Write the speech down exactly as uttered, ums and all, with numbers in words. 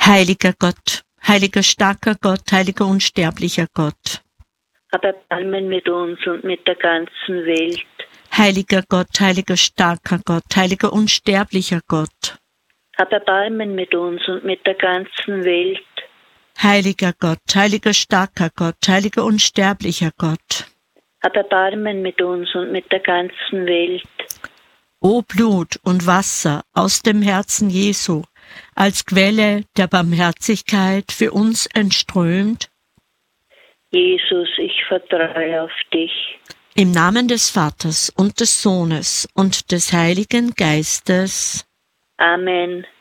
Heiliger Gott, heiliger starker Gott, heiliger unsterblicher Gott. Hab Erbarmen mit uns und mit der ganzen Welt. Heiliger Gott, heiliger starker Gott, heiliger unsterblicher Gott. Hab Erbarmen mit uns und mit der ganzen Welt. Heiliger Gott, heiliger starker Gott, heiliger unsterblicher Gott. Hab Erbarmen mit uns und mit der ganzen Welt. O Blut und Wasser aus dem Herzen Jesu, als Quelle der Barmherzigkeit für uns entströmt. Jesus, ich vertraue auf dich. Im Namen des Vaters und des Sohnes und des Heiligen Geistes. Amen.